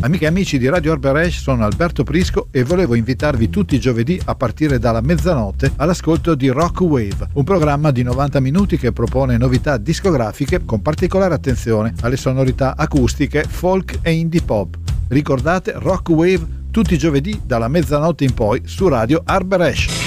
Amiche e amici di Radio Arberash, sono Alberto Prisco e volevo invitarvi tutti i giovedì a partire dalla mezzanotte all'ascolto di Rock Wave, un programma di 90 minuti che propone novità discografiche con particolare attenzione alle sonorità acustiche, folk e indie pop. Ricordate Rock Wave tutti i giovedì dalla mezzanotte in poi su Radio Arberash.